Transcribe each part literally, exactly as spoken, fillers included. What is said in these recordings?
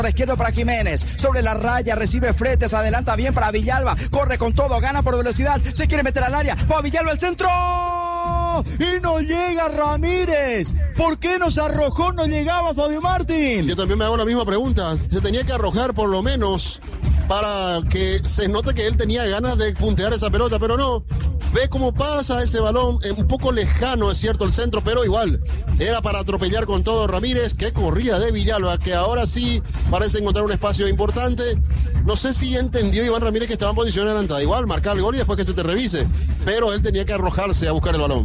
Izquierdo para Jiménez, sobre la raya, recibe Fretes, adelanta bien para Villalba, corre con todo, gana por velocidad, se quiere meter al área, va Villalba al centro y no llega Ramírez. ¿Por qué no se arrojó? No llegaba Fabio Martín. Yo también me hago la misma pregunta, se tenía que arrojar por lo menos para que se note que él tenía ganas de puntear esa pelota, pero no. Ve cómo pasa ese balón, eh, un poco lejano, es cierto, el centro, pero igual, era para atropellar con todo Ramírez. Qué corrida de Villalba, que ahora sí parece encontrar un espacio importante. No sé si entendió Iván Ramírez que estaba en posición adelantada. Igual, marcar el gol y después que se te revise, pero él tenía que arrojarse a buscar el balón.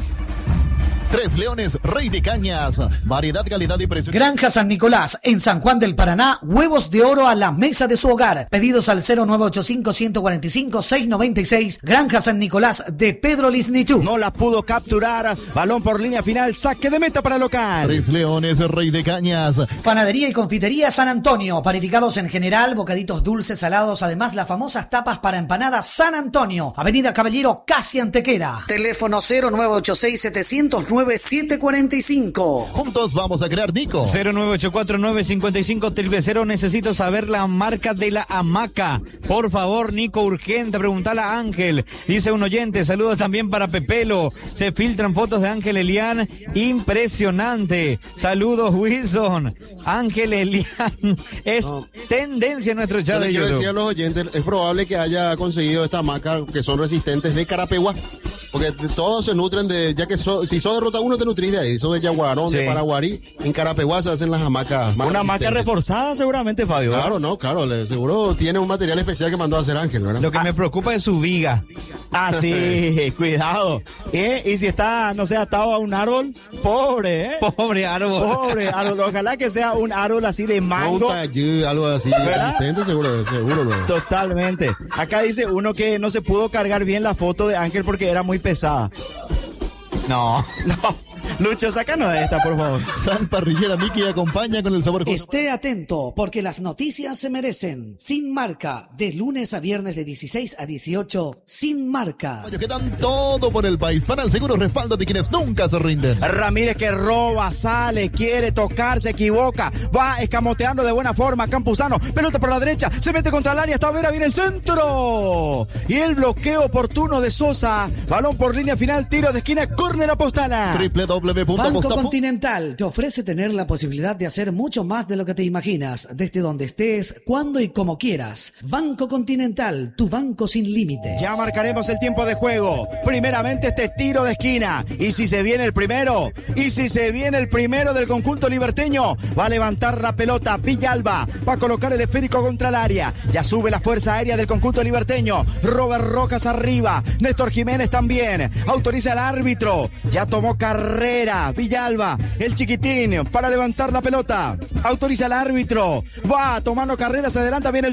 Tres Leones, Rey de Cañas, variedad, calidad y precio. Granja San Nicolás, en San Juan del Paraná, huevos de oro a la mesa de su hogar. Pedidos al cero nueve ocho cinco, uno cuatro cinco, seis nueve seis. Granja San Nicolás de Pedro Lisnichú. No la pudo capturar, balón por línea final, saque de meta para el local. Tres Leones, Rey de Cañas. Panadería y confitería San Antonio, panificados en general, bocaditos dulces, salados, además las famosas tapas para empanadas San Antonio. Avenida Caballero, casi Antequera. Teléfono cero nueve ocho seis, setecientos nueve, siete cuarenta y cinco. Juntos vamos a crear Nico. cero nueve ocho cuatro nueve cinco cinco triple cero. Necesito saber la marca de la hamaca. Por favor, Nico, urgente, preguntale a Ángel. Dice un oyente, saludos también para Pepelo. Se filtran fotos de Ángel Elián. Impresionante. Saludos, Wilson. Ángel Elián es no. tendencia en nuestro chat de quiero YouTube. Decir a los oyentes, es probable que haya conseguido esta hamaca que son resistentes de Carapeguá. Porque todos se nutren de, ya que so, si sos de Rota uno te nutrís de ahí, sos de Yaguarón, sí. de Paraguarí, en Carapeguá se hacen las hamacas más Una hamaca reforzada seguramente, Fabio. Claro, no, claro, le, seguro tiene un material especial que mandó a hacer Ángel, ¿verdad? Lo que ah. me preocupa es su viga. Ah, sí, cuidado. ¿Eh? Y si está, no sé, atado a un árbol, pobre, ¿eh? Pobre árbol. Pobre árbol. Ojalá que sea un árbol así de mango. Un tallú, algo así, resistente, seguro, seguro. ¿no? Totalmente. Acá dice uno que no se pudo cargar bien la foto de Ángel porque era muy pesada. No. No. Lucho, sácanos de esta, por favor. Sal Parrillera Miki acompaña con el sabor. Esté atento, porque las noticias se merecen. Sin Marca, de lunes a viernes de dieciséis a dieciocho, Sin Marca. Que dan todo por el país. Para el seguro respaldo de quienes nunca se rinden. Ramírez que roba, sale, quiere tocar, se equivoca. Va escamoteando de buena forma. Campuzano, pelota por la derecha, se mete contra el área. Está Vera, viene el centro. Y el bloqueo oportuno de Sosa. Balón por línea final, tiro de esquina, córner Apostala. Triple doble. Banco Continental te ofrece tener la posibilidad de hacer mucho más de lo que te imaginas, desde donde estés, cuando y como quieras. Banco Continental, tu banco sin límites. Ya marcaremos el tiempo de juego. Primeramente este tiro de esquina. Y si se viene el primero, y si se viene el primero del conjunto liberteño, va a levantar la pelota Villalba, va a colocar el esférico contra el área. Ya sube la fuerza aérea del conjunto liberteño. Robert Rojas arriba, Néstor Jiménez también. Autoriza el árbitro. Ya tomó carrera Villalba, el chiquitín, para levantar la pelota. Autoriza el árbitro. Va tomando carreras, se adelanta, viene el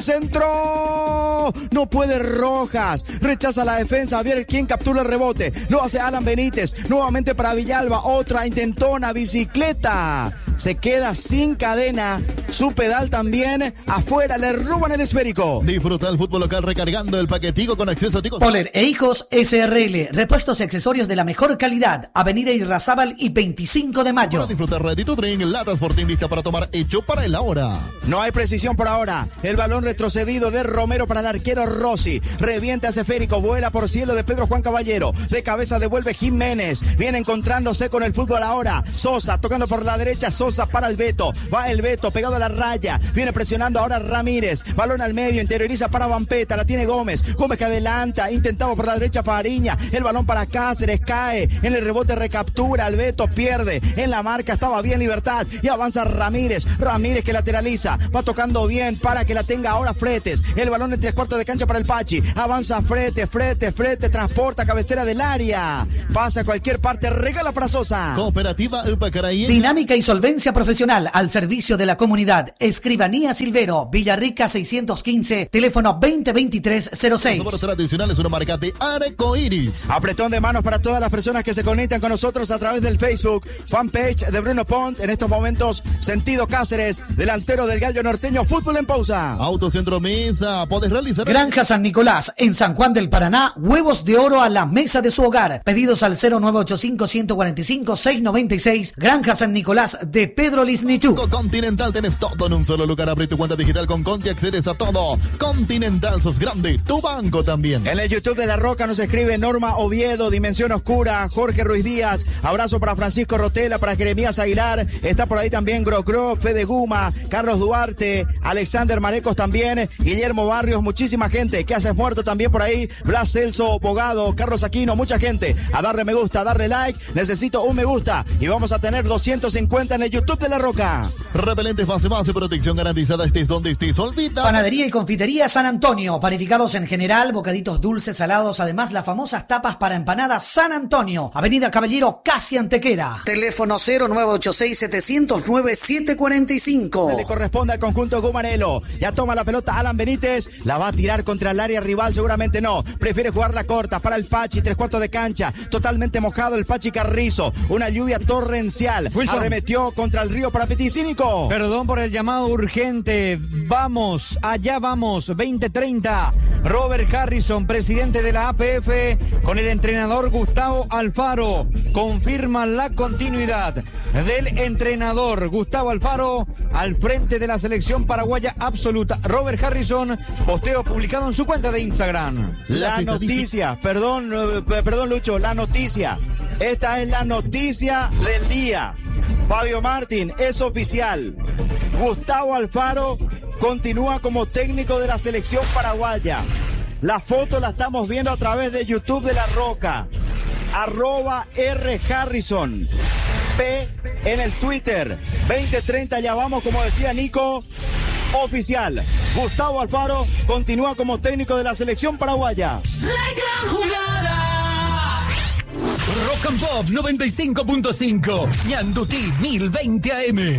centro. No puede Rojas. Rechaza la defensa. A ver quién captura el rebote. Lo hace Alan Benítez. Nuevamente para Villalba. Otra intentona, bicicleta. Se queda sin cadena. Su pedal también. Afuera, le roban el esférico. Disfruta el fútbol local recargando el paquetico con acceso a ticos. Poller e Hijos S R L. Repuestos y accesorios de la mejor calidad. Avenida Irrazábal y veinticinco de mayo. Para disfrutar Ready to Drink, latas Fortín lista para tomar, hecho para el ahora. No hay precisión por ahora. El balón retrocedido de Romero para el arquero Rossi. Revienta ese esférico, vuela por cielo de Pedro Juan Caballero. De cabeza devuelve Jiménez. Viene encontrándose con el fútbol ahora. Sosa tocando por la derecha. Sosa para el Beto. Va el Beto pegado a la raya. Viene presionando ahora Ramírez. Balón al medio, interioriza para Vampeta. La tiene Gómez. Gómez que adelanta. Intentaba por la derecha Fariña. El balón para Cáceres. Cae. En el rebote recaptura. El Beto pierde. En la marca estaba bien Libertad. Y avanza Ramírez. Ramírez que lateraliza. Va tocando bien para que la tenga ahora Fretes. El balón en tres cuartos de cancha para el Pachi. Avanza Fretes. Fretes. Fretes. Transporta cabecera del área. Pasa a cualquier parte. Regala para Sosa. Cooperativa Upacaraí. Dinámica y solvencia profesional al servicio de la comunidad. Escribanía Silvero. Villarrica seiscientos quince. Teléfono veinte veintitrés cero seis. Los tradicionales, una marca de Arcoiris. Apretón de manos para todas las personas que se conectan con nosotros a través del el Facebook, fanpage de Bruno Pont. En estos momentos, Sentido Cáceres, delantero del Gallo Norteño. Fútbol en pausa. Autocentro Misa, podés realizar... Granja San Nicolás, en San Juan del Paraná, huevos de oro a la mesa de su hogar. Pedidos al cero nueve ocho cinco, uno cuatro cinco, seis nueve seis. Granja San Nicolás de Pedro Lisnichú. Continental, tenés todo en un solo lugar. Abre tu cuenta digital con Conti, accedes a todo. Continental, sos grande, tu banco también. En el YouTube de La Roca nos escribe Norma Oviedo, Dimensión Oscura, Jorge Ruiz Díaz. Abrazo para Francisco Rotela, para Jeremías Aguilar. Está por ahí también Gro Gro, Fede Guma, Carlos Duarte, Alexander Marecos también, Guillermo Barrios, muchísima gente. Que hace muerto también por ahí, Blas Celso, Bogado, Carlos Aquino, mucha gente. A darle me gusta, a darle like. Necesito un me gusta y vamos a tener doscientos cincuenta en el YouTube de La Roca. Repelentes base base, protección garantizada, estés donde estés. Olvida. Panadería y confitería San Antonio, panificados en general, bocaditos dulces, salados, además las famosas tapas para empanadas San Antonio, Avenida Caballero, casi Antequera. Teléfono cero nueve ocho seis, siete cero cero, nueve siete cuatro cinco. Le corresponde al conjunto Gumarelo. Ya toma la pelota Alan Benítez, la va a tirar contra el área rival, seguramente no. Prefiere jugarla corta para el Pachi, tres cuartos de cancha, totalmente mojado el Pachi Carrizo. Una lluvia torrencial. Wilson arremetió contra el Río Parapetí. Cínico. Perdón por el llamado urgente. Vamos, allá vamos, veinte treinta. Robert Harrison, presidente de la A P F, con el entrenador Gustavo Alfaro. Confirma la continuidad del entrenador Gustavo Alfaro al frente de la selección paraguaya absoluta. Robert Harrison, posteo publicado en su cuenta de Instagram. La noticia, perdón, perdón Lucho, la noticia. Esta es la noticia del día. Fabio Martín, es oficial. Gustavo Alfaro continúa como técnico de la selección paraguaya. La foto la estamos viendo a través de YouTube de La Roca. Arroba R Harrison. P en el Twitter. veinte treinta, ya vamos, como decía Nico. Oficial. Gustavo Alfaro continúa como técnico de la selección paraguaya. La gran jugada. Rock and Pop noventa y cinco punto cinco. Ñandutí mil veinte A M.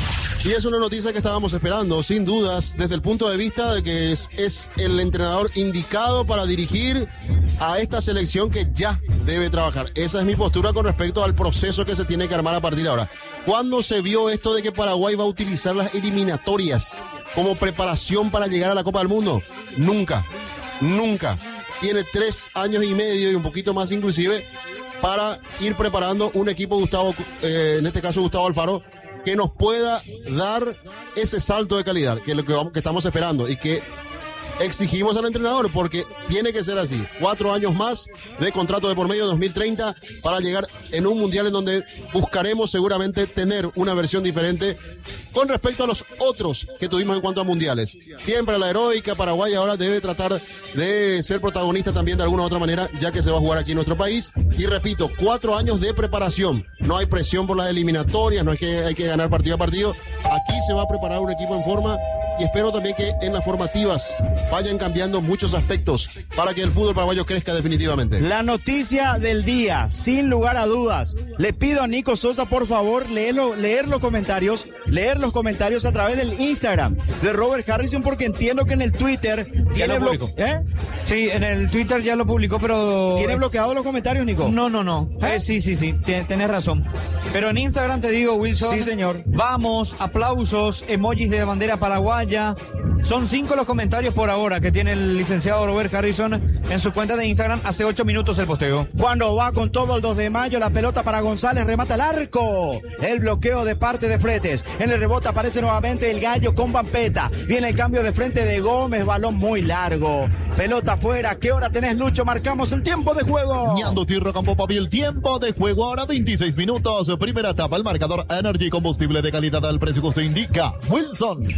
Y es una noticia que estábamos esperando, sin dudas, desde el punto de vista de que es, es el entrenador indicado para dirigir a esta selección que ya debe trabajar. Esa es mi postura con respecto al proceso que se tiene que armar a partir de ahora. ¿Cuándo se vio esto de que Paraguay va a utilizar las eliminatorias como preparación para llegar a la Copa del Mundo? Nunca, nunca. Tiene tres años y medio y un poquito más inclusive para ir preparando un equipo, Gustavo, eh, en este caso Gustavo Alfaro, que nos pueda dar ese salto de calidad, que es lo que, vamos, que estamos esperando y que exigimos al entrenador, porque tiene que ser así. Cuatro años más de contrato de por medio dos mil treinta para llegar en un mundial en donde buscaremos seguramente tener una versión diferente con respecto a los otros que tuvimos en cuanto a mundiales. Siempre la heroica Paraguay ahora debe tratar de ser protagonista también de alguna u otra manera, ya que se va a jugar aquí en nuestro país. Y repito, cuatro años de preparación. No hay presión por las eliminatorias, no es que hay que ganar partido a partido. Aquí se va a preparar un equipo en forma y espero también que en las formativas vayan cambiando muchos aspectos para que el fútbol paraguayo crezca definitivamente. La noticia del día, sin lugar a dudas. Le pido a Nico Sosa, por favor, leerlo, leer los comentarios, leer los comentarios a través del Instagram de Robert Harrison, porque entiendo que en el Twitter tiene bloqueado. ¿Eh? Sí, en el Twitter ya lo publicó, pero... ¿Tiene bloqueados los comentarios, Nico? No, no, no. ¿Eh? Eh, sí, sí, sí, tenés razón. Pero en Instagram te digo, Wilson. Sí, señor. Vamos, aplausos, emojis de bandera paraguaya. Son cinco los comentarios por ahora que tiene el licenciado Robert Harrison en su cuenta de Instagram. Hace ocho minutos el posteo. Cuando va con todo el dos de mayo, la pelota para González, remata el arco. El bloqueo de parte de Fretes. En el rebote aparece nuevamente el Gallo con Vampeta. Viene el cambio de frente de Gómez, balón muy largo. Pelota afuera. ¿Qué hora tenés, Lucho? Marcamos el tiempo de juego. Ñandutí Rock and Pop, papi, el tiempo de juego ahora veintiséis minutos. Primera etapa, el marcador Energy, combustible de calidad al precio que usted indica. Wilson.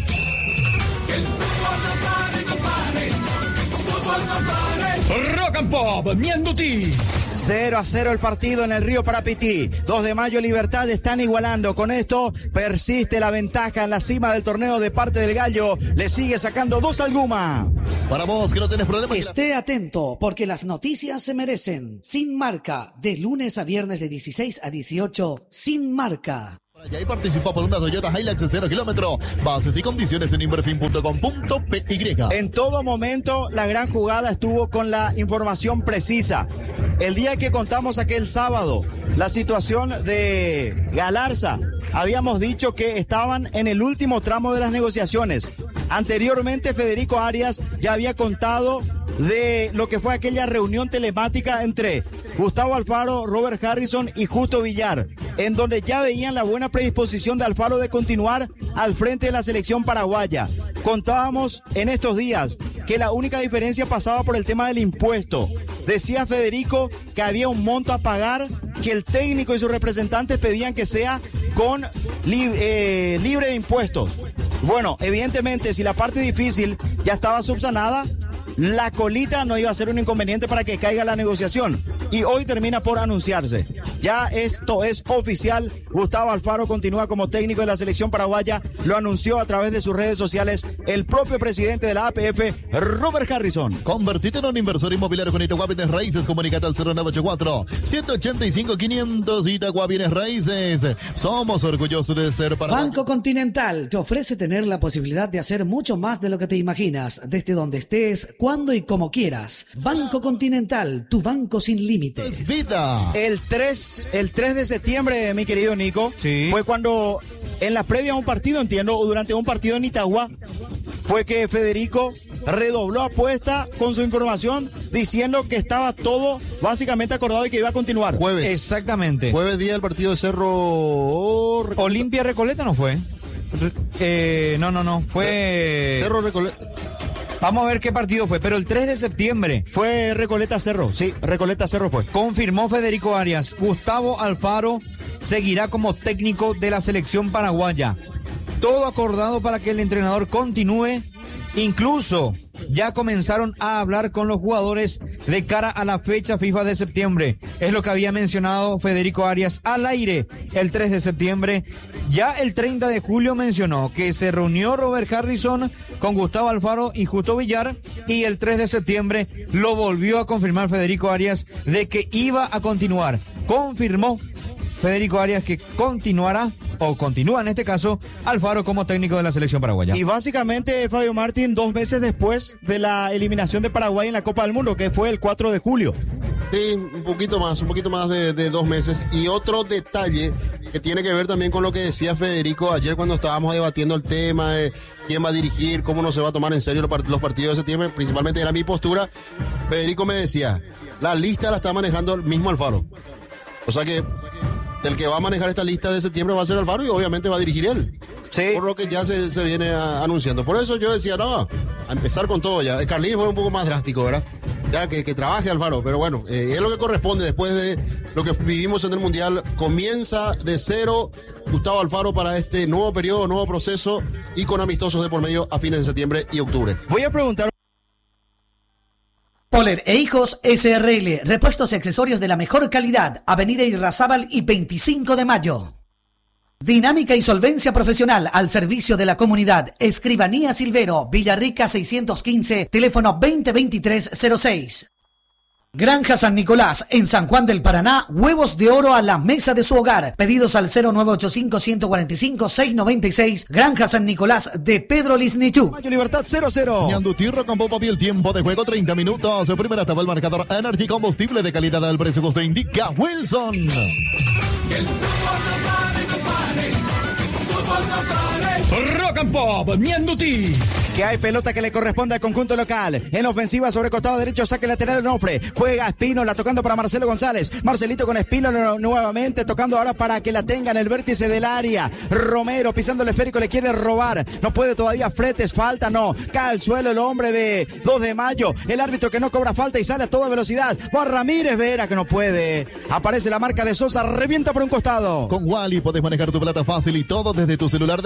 Rock and Pop, Ñandutí. cero a cero el partido en el Río Parapetí. dos de mayo, Libertad están igualando. Con esto persiste la ventaja en la cima del torneo de parte del Gallo. Le sigue sacando dos al Guma. Para vos que no tenés problemas. Esté atento porque las noticias se merecen. Sin Marca, de lunes a viernes de dieciséis a dieciocho. Sin Marca. Y ahí participó por una Toyota Hilux de cero kilómetro. Bases y condiciones en inverfin punto com punto p y. En todo momento, la gran jugada estuvo con la información precisa. El día que contamos aquel sábado, la situación de Galarza, habíamos dicho que estaban en el último tramo de las negociaciones. Anteriormente, Federico Arias ya había contado de lo que fue aquella reunión telemática entre Gustavo Alfaro, Robert Harrison y Justo Villar, en donde ya veían la buena predisposición de Alfaro de continuar al frente de la selección paraguaya. Contábamos en estos días que la única diferencia pasaba por el tema del impuesto. Decía Federico que había un monto a pagar, que el técnico y sus representantes pedían que sea con li- eh, libre de impuestos. Bueno, evidentemente, si la parte difícil ya estaba subsanada, la colita no iba a ser un inconveniente para que caiga la negociación. Y hoy termina por anunciarse. Ya esto es oficial. Gustavo Alfaro continúa como técnico de la selección paraguaya. Lo anunció a través de sus redes sociales el propio presidente de la A P F, Robert Harrison. Convertite en un inversor inmobiliario con Itagua Bienes Raíces. Comunicate al cero nueve ocho cuatro, uno ocho cinco, quinientos. Itagua Bienes Raíces. Somos orgullosos de ser paraguayos. Banco Continental te ofrece tener la posibilidad de hacer mucho más de lo que te imaginas, desde donde estés, cuando y como quieras. Banco Continental, tu banco sin límites. Vida. El tres, el tres de septiembre, mi querido Nico, Sí. fue cuando en la previa a un partido, entiendo, o durante un partido en Itagua, fue que Federico redobló apuesta con su información diciendo que estaba todo básicamente acordado y que iba a continuar. Jueves. Exactamente. Jueves día del partido de Cerro... oh, Recoleta. Olimpia Recoleta no fue. Re- eh, no, no, no. Fue. Cerro Recoleta. Vamos a ver qué partido fue. Pero el tres de septiembre Fue Recoleta Cerro, sí, Recoleta Cerro fue. confirmó Federico Arias. Gustavo Alfaro seguirá como técnico de la selección paraguaya. Todo acordado para que el entrenador continúe. Incluso ya comenzaron a hablar con los jugadores de cara a la fecha FIFA de septiembre. Es lo que había mencionado Federico Arias al aire el tres de septiembre. Ya el treinta de julio mencionó que se reunió Robert Harrison con Gustavo Alfaro y Justo Villar, y el tres de septiembre lo volvió a confirmar Federico Arias de que iba a continuar. Confirmó Federico Arias que continuará, o continúa en este caso, Alfaro como técnico de la selección paraguaya. Y básicamente, Fabio Martín, dos meses después de la eliminación de Paraguay en la Copa del Mundo, que fue el cuatro de julio. Sí, un poquito más, un poquito más de, de dos meses. Y otro detalle que tiene que ver también con lo que decía Federico ayer cuando estábamos debatiendo el tema de quién va a dirigir, cómo no se va a tomar en serio los, part- los partidos de septiembre, principalmente era mi postura. Federico me decía, la lista la está manejando el mismo Alfaro. O sea que el que va a manejar esta lista de septiembre va a ser Alfaro y obviamente va a dirigir él. Sí. Por lo que ya se, se viene a- anunciando. Por eso yo decía, no, a empezar con todo ya. Carlín fue un poco más drástico, ¿verdad? Ya que, que trabaje Alfaro, pero bueno, eh, es lo que corresponde después de lo que vivimos en el Mundial. Comienza de cero Gustavo Alfaro para este nuevo periodo, nuevo proceso y con amistosos de por medio a fines de septiembre y octubre. Voy a preguntar. Poler e Hijos S R L, repuestos y accesorios de la mejor calidad, Avenida Irrazábal y veinticinco de mayo. Dinámica y solvencia profesional al servicio de la comunidad. Escribanía Silvero, Villarrica seiscientos quince, teléfono veinte veintitrés cero seis. Granja San Nicolás, en San Juan del Paraná, huevos de oro a la mesa de su hogar. Pedidos al cero nueve ocho cinco, uno cuatro cinco, seis nueve seis. Granja San Nicolás de Pedro Lisnichú. Mayo Libertad cero cero. Ñandutirro con Popo el tiempo de juego treinta minutos. Primera etapa el marcador Energy combustible de calidad al precio justo indica Wilson. Rock and Pop, Ñandutí. Que hay pelota que le corresponde al conjunto local. En ofensiva sobre costado derecho, saque lateral Onofre. Juega Espínola tocando para Marcelo González. Marcelito con Espínola nuevamente tocando ahora para que la tenga en el vértice del área. Romero pisando el esférico, le quiere robar. No puede todavía Fretes, falta no. Cae al suelo el hombre de dos de mayo. El árbitro que no cobra falta y sale a toda velocidad. Va Ramírez Vera que no puede. Aparece la marca de Sosa, revienta por un costado. Con Wally podés manejar tu plata fácil y todo desde tu celular. Descarga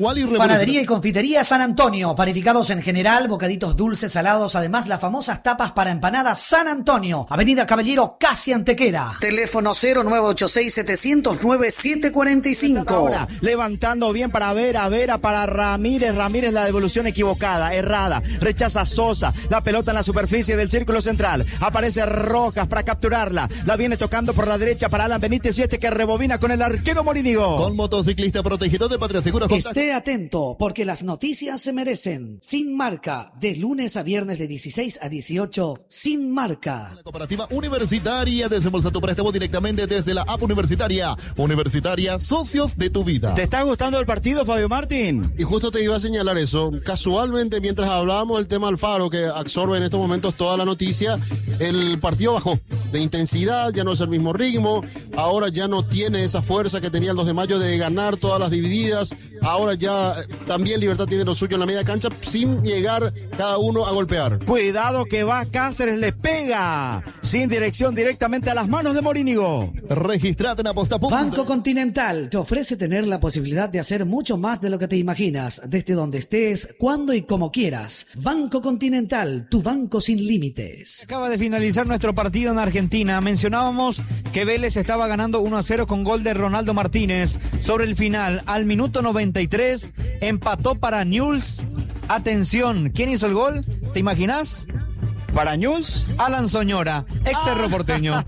igual y Panadería y confitería San Antonio, panificados en general, bocaditos dulces, salados, además las famosas tapas para empanadas San Antonio, Avenida Caballero, casi Antequera. Teléfono cero nueve ocho seis, siete cero nueve, siete cuatro cinco. Ahora, levantando bien para Vera, Vera para Ramírez, Ramírez la devolución equivocada, errada, rechaza Sosa, la pelota en la superficie del círculo central, aparece Rojas para capturarla, la viene tocando por la derecha para Alan Benítez y este que rebobina con el arquero Morínigo. Con motociclista protegido de Patria Seguros. Esté atento, porque las noticias se merecen. Sin Marca, de lunes a viernes de dieciséis a dieciocho, Sin Marca. La cooperativa universitaria, desembolsa tu préstamo directamente desde la app universitaria. Universitaria, socios de tu vida. ¿Te está gustando el partido, Fabio Martín? Y justo te iba a señalar eso. Casualmente, mientras hablábamos del tema Alfaro, que absorbe en estos momentos toda la noticia, el partido bajó de intensidad, ya no es el mismo ritmo, ahora ya no tiene esa fuerza que tenía el dos de mayo de ganar todas las divididas, ahora ya también Libertad tiene lo suyo en la media cancha sin llegar cada uno a golpear. Cuidado que va Cáceres, le pega sin dirección directamente a las manos de Morínigo. Registrate en Apostapunto. Banco Continental te ofrece tener la posibilidad de hacer mucho más de lo que te imaginas, desde donde estés, cuando y como quieras. Banco Continental, tu banco sin límites. Acaba de finalizar nuestro partido en Argentina. Mencionábamos que Vélez estaba ganando uno a cero con gol de Ronaldo Martínez. Sobre el final, al minuto noventa y tres, empató para Newell's. Atención, ¿quién hizo el gol? ¿Te imaginas? ¿Para Newell's? Alan Soñora, ex Cerro Porteño.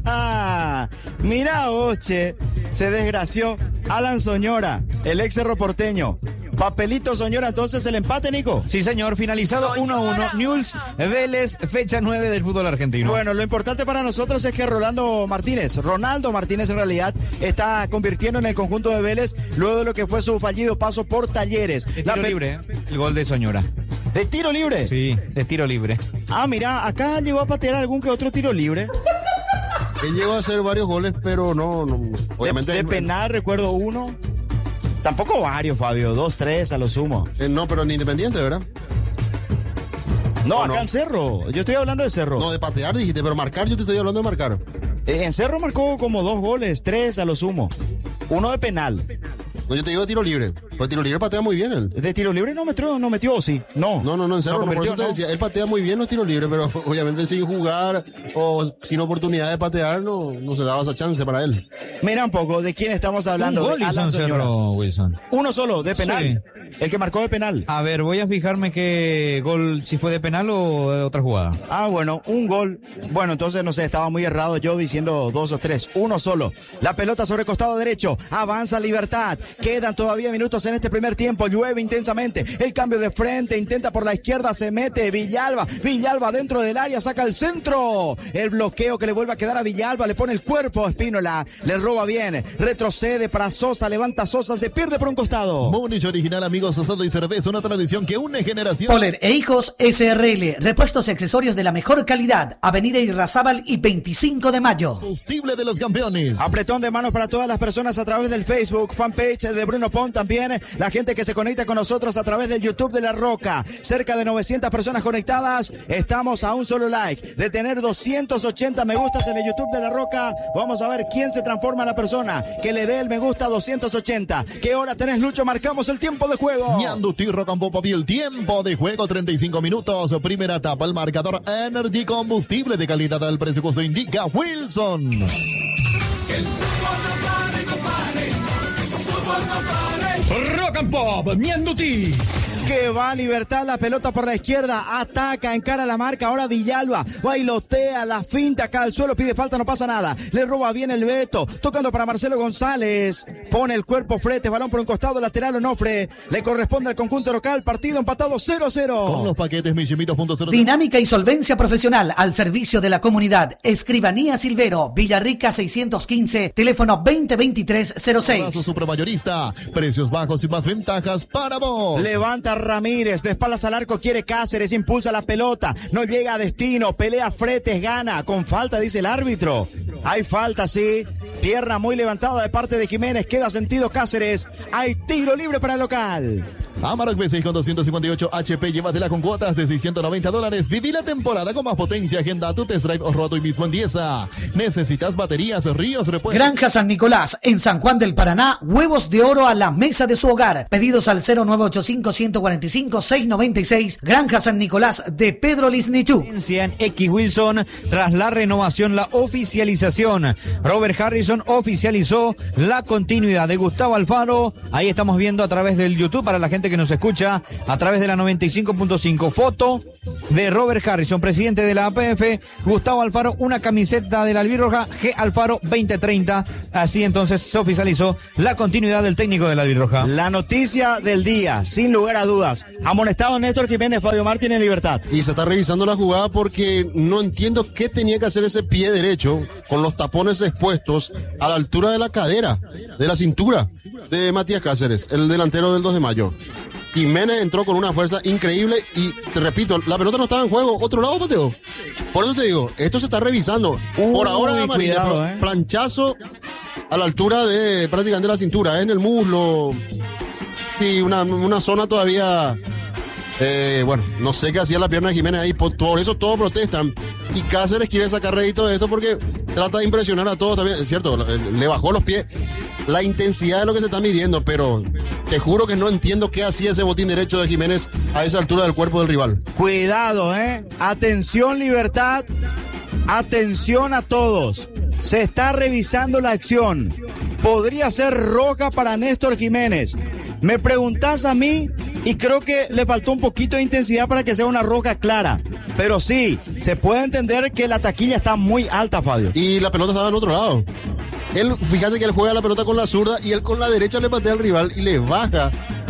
Mirá, oche, se desgració. Alan Soñora, el ex Cerro Porteño. Papelito Soñora, entonces el empate, Nico. Sí, señor, finalizado uno a uno. Newell's, Vélez, fecha nueve del fútbol argentino. Bueno, lo importante para nosotros es que Rolando Martínez, Ronaldo Martínez en realidad, está convirtiendo en el conjunto de Vélez luego de lo que fue su fallido paso por Talleres. De La tiro pe- libre, ¿eh? El gol de Soñora. ¿De tiro libre? Sí, de tiro libre. Ah, mira, acá llegó a patear algún que otro tiro libre. Él llegó a hacer varios goles, pero no, no obviamente. De, de penal recuerdo uno. Tampoco varios, Fabio, dos, tres a lo sumo. Eh, no, pero en Independiente, ¿verdad? No, ¿O acá no? en Cerro. Yo estoy hablando de Cerro. No, de patear dijiste, pero marcar yo te estoy hablando de marcar. Eh, en Cerro marcó como dos goles, tres a lo sumo. Uno de penal. No, yo te digo de tiro libre. Pues tiro libre patea muy bien él. ¿De tiro libre no metió, no metió o sí? No. No, no, no, en Cerro, no, por convirtió, eso te ¿no? decía, él patea muy bien los tiros libres, pero obviamente sin jugar o sin oportunidad de patear no, no se daba esa chance para él. Mira un poco, ¿de quién estamos hablando? Un gol De hizo Alan en Soñora. Cerro, Wilson. Uno solo, de penal. El que marcó de penal. A ver, voy a fijarme qué gol, si fue de penal o de otra jugada. Ah, bueno, un gol. Bueno, entonces no sé, estaba muy errado yo diciendo dos o tres. Uno solo. La pelota sobre costado derecho. Avanza Libertad. Quedan todavía minutos en este primer tiempo. Llueve intensamente. El cambio de frente. Intenta por la izquierda. Se mete Villalba. Villalba dentro del área. Saca el centro. El bloqueo que le vuelve a quedar a Villalba. Le pone el cuerpo a Espínola. Le roba bien. Retrocede para Sosa. Levanta Sosa. Se pierde por un costado. Múnich original, amigos, asado y cerveza, una tradición que une generaciones. Poller e Hijos S R L, repuestos y accesorios de la mejor calidad. Avenida Irrazábal y veinticinco de mayo. Combustible de los campeones. Apretón de manos para todas las personas a través del Facebook, fanpage de Bruno Pont, también la gente que se conecta con nosotros a través del YouTube de La Roca. Cerca de novecientas personas conectadas. Estamos a un solo like de tener doscientos ochenta me gustas en el YouTube de La Roca. Vamos a ver quién se transforma en la persona que le dé el me gusta a doscientos ochenta. ¿Qué hora tenés, Lucho? Marcamos el tiempo de juego. Ñandutí Rocampo Papi, el tiempo de juego treinta y cinco minutos. Primera etapa, el marcador Energy, combustible de calidad al precio que usted indica. Wilson. Que el fútbol no pare, compadre. Que el fútbol no pare. Rock and Pop, Ñandutí. Que va Libertad, la pelota por la izquierda, ataca, encara la marca, ahora Villalba, bailotea, la finta, acá al suelo, pide falta, no pasa nada, le roba bien el Beto, tocando para Marcelo González, pone el cuerpo Fretes, balón por un costado, lateral Onofre, le corresponde al conjunto local, partido empatado cero cero. Con los paquetes Michimitos punto cero. Dinámica y solvencia profesional al servicio de la comunidad. Escribanía Silvero, Villarrica seiscientos quince, teléfono veinte veintitrés cero seis. Supramayorista, precios bajos y más ventajas para vos. Levanta Ramírez, de espaldas al arco, quiere Cáceres, impulsa la pelota, no llega a destino, pelea Fretes, gana, con falta dice el árbitro. Hay falta, sí, pierna muy levantada de parte de Jiménez, queda sentido Cáceres, hay tiro libre para el local. Amarok V seis con doscientos cincuenta y ocho H P, llévatela con cuotas de seiscientos noventa dólares. Viví la temporada con más potencia. Agenda tu test drive o roto y mismo en Dieza. ¿Necesitas baterías, ríos, repuestos? Granja San Nicolás, en San Juan del Paraná, huevos de oro a la mesa de su hogar. Pedidos al cero nueve ocho cinco, uno cuatro cinco, seis nueve seis. Granja San Nicolás de Pedro Lisnichú. En X Wilson, tras la renovación, la oficialización. Robert Harrison oficializó la continuidad de Gustavo Alfaro. Ahí estamos viendo a través del YouTube, para la gente que nos escucha, a través de la noventa y cinco punto cinco. Foto de Robert Harrison, presidente de la A P F. Gustavo Alfaro, una camiseta de la albirroja, G Alfaro veinte treinta. Así entonces se oficializó la continuidad del técnico de la albirroja. La noticia del día, sin lugar a dudas. Amonestado Néstor Jiménez, Fabio Martín en libertad. Y se está revisando la jugada porque no entiendo qué tenía que hacer ese pie derecho con los tapones expuestos a la altura de la cadera, de la cintura de Matías Cáceres, el delantero del dos de mayo. Jiménez entró con una fuerza increíble y, te repito, la pelota no estaba en juego. Otro lado, Mateo. Por eso te digo, esto se está revisando. Uy, Por ahora, amarilla, cuidado, eh. planchazo a la altura de prácticamente la cintura, en el muslo. Y una, una zona todavía... Eh, bueno, no sé qué hacía la pierna de Jiménez ahí, por, por eso todos protestan. Y Cáceres quiere sacar rédito de esto porque trata de impresionar a todos también. Es cierto, le bajó los pies. La intensidad de lo que se está midiendo, pero te juro que no entiendo qué hacía ese botín derecho de Jiménez a esa altura del cuerpo del rival. Cuidado, eh. Atención, Libertad. Atención a todos. Se está revisando la acción. Podría ser roja para Néstor Jiménez. Me preguntás a mí y creo que le faltó un poquito de intensidad para que sea una roja clara. Pero sí, se puede entender que la taquilla está muy alta, Fabio. Y la pelota estaba en otro lado. Él, fíjate que él juega la pelota con la zurda y él con la derecha le patea al rival y le baja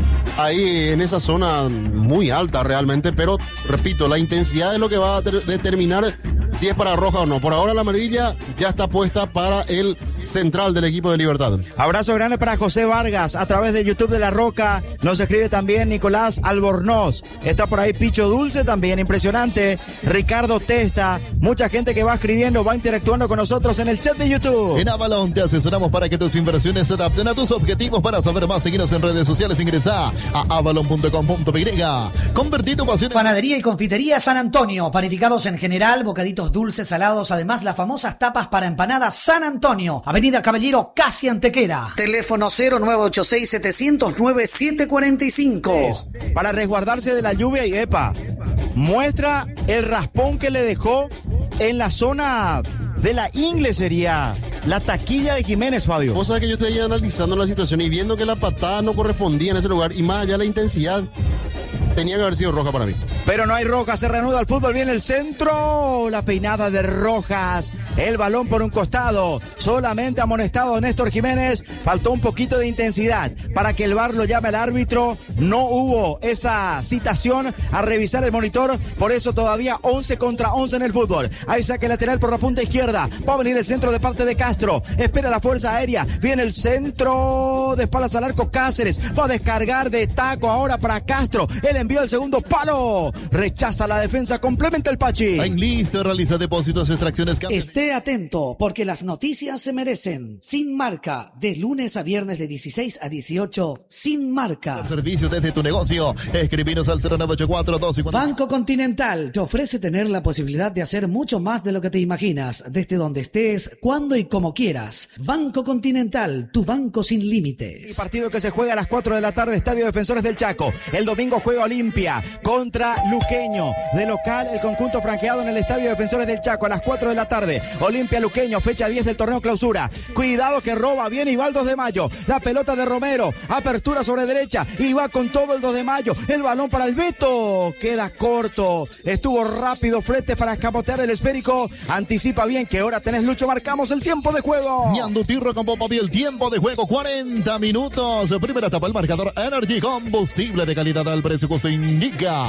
ahí en esa zona muy alta realmente. Pero, repito, la intensidad es lo que va a ter- determinar si es para roja o no. Por ahora la amarilla ya está puesta para el central del equipo de Libertad. Abrazo grande para José Vargas a través de YouTube de La Roca. Nos escribe también Nicolás Albornoz. Está por ahí Picho Dulce también, impresionante. Ricardo Testa. Mucha gente que va escribiendo, va interactuando con nosotros en el chat de YouTube. En Avalon te asesoramos para que tus inversiones se adapten a tus objetivos. Para saber más, seguinos en redes sociales. Ingresa a avalon punto com punto pe ye. Convertí tu pasión en... Panadería y confitería San Antonio. Panificados en general, bocaditos dulces, salados. Además, las famosas tapas para empanadas San Antonio. Avenida Caballero, casi Antequera. Teléfono cero nueve ocho seis, siete cero cero, nueve siete cuatro cinco. Para resguardarse de la lluvia y epa, muestra el raspón que le dejó en la zona de la ingle, sería la taquilla de Jiménez, Fabio. Vos sabés que yo estoy ahí analizando la situación y viendo que la patada no correspondía en ese lugar y más allá la intensidad, tenía que haber sido roja para mí. Pero no hay roja, se reanuda el fútbol, viene el centro, la peinada de Rojas, el balón por un costado, solamente amonestado Néstor Jiménez, faltó un poquito de intensidad para que el V A R lo llame al árbitro, no hubo esa citación a revisar el monitor, por eso todavía once contra once en el fútbol. Ahí saque lateral por la punta izquierda, va a venir el centro de parte de Castro, espera la fuerza aérea, viene el centro de espaldas al arco Cáceres, va a descargar de taco ahora para Castro, el envío al segundo palo, rechaza la defensa, complementa el Pachi. En listo, realiza depósitos, extracciones. Esté atento, porque las noticias se merecen. Sin Marca, de lunes a viernes de dieciséis a dieciocho, Sin Marca. Servicio desde tu negocio. Escribinos al cero nueve ocho cuatro, dos cinco cuatro. Banco Continental te ofrece tener la posibilidad de hacer mucho más de lo que te imaginas, desde donde estés, cuando y como quieras. Banco Continental, tu banco sin límites. El partido que se juega a las cuatro de la tarde, Estadio Defensores del Chaco. El domingo juega Olimpia contra Luqueño. De local, el conjunto franqueado en el Estadio Defensores del Chaco a las cuatro de la tarde. Olimpia Luqueño, fecha diez del torneo clausura. Cuidado que roba bien Iván dos de mayo. La pelota de Romero, apertura sobre derecha y va con todo el dos de mayo. El balón para el Beto, queda corto. Estuvo rápido Flete para escamotear el esférico. Anticipa bien que ahora tenés, Lucho, marcamos el tiempo de juego. Ñandutirro con Pompa, el tiempo de juego, cuarenta minutos. Primera etapa, el marcador Energy, combustible de calidad al precio que usted indica.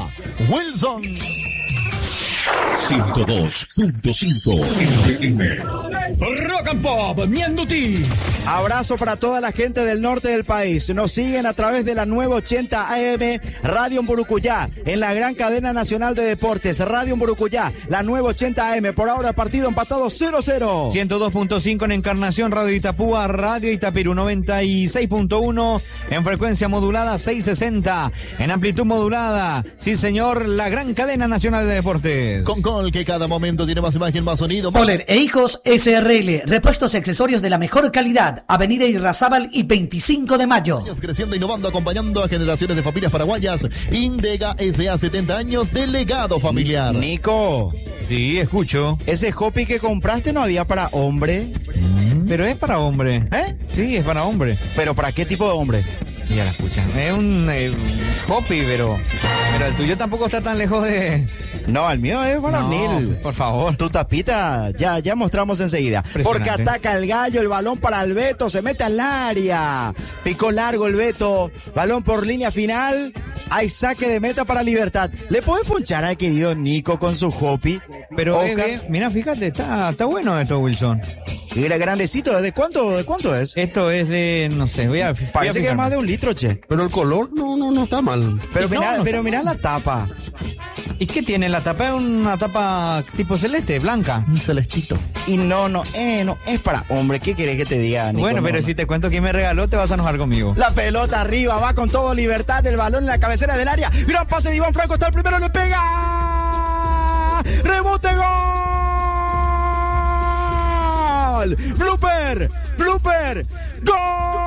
Wilson. ciento dos punto cinco F M. Rock and Pop, Mianduti. Abrazo para toda la gente del norte del país. Nos siguen a través de la nueve ochenta A M Radio Mburucuyá, en la gran cadena nacional de deportes, Radio Mburucuyá, la nueve ochenta A M. Por ahora partido empatado cero cero. ciento dos punto cinco en Encarnación, Radio Itapúa, Radio Itapirú, noventa y seis punto uno en frecuencia modulada, seiscientos sesenta en amplitud modulada. Sí, señor, la gran cadena nacional de deportes. Con Col, que cada momento tiene más imagen, más sonido. Más... Poler e Hijos S R L, repuestos y accesorios de la mejor calidad. Avenida Irrazábal y veinticinco de mayo. Años creciendo, innovando, acompañando a generaciones de familias paraguayas. Indega S A, setenta años de legado familiar. Nico, Sí, escucho. ese hopi que compraste no había para hombre. Pero es para hombre. ¿Eh? Sí, es para hombre. ¿Pero para qué tipo de hombre? Ya la escuchan. Es un eh, hopi, pero, pero el tuyo tampoco está tan lejos de... No, el mío es varonil. No, por favor. Tu tapita, ya, ya mostramos enseguida. Porque ataca el gallo, el balón para el Beto, se mete al área. Picó largo el Beto, balón por línea final. Hay saque de meta para Libertad. ¿Le puede punchar al querido Nico con su hopi? Pero, eh, Oscar? eh, mira, fíjate, está, está bueno esto, Wilson. Mira, grandecito, ¿de cuánto, de cuánto es? Esto es de, no sé, voy a... voy a Parece que es fijarme. más de un litro, che. Pero el color no, no, no está mal. Pero No, mira, no pero está mira la tapa. ¿Y qué tiene? La tapa es una tapa tipo celeste, blanca. Un celestito. Y no, no, eh, no, es para hombre. ¿Qué querés que te diga, Nico? Bueno, No, pero no. si te cuento quién me regaló, te vas a enojar conmigo. La pelota arriba, va con todo Libertad, el balón en la cabecera del área. Gran pase de Iván Franco, está el primero, le pega. ¡Rebote, gol! ¡Blooper! ¡Blooper! ¡Gol!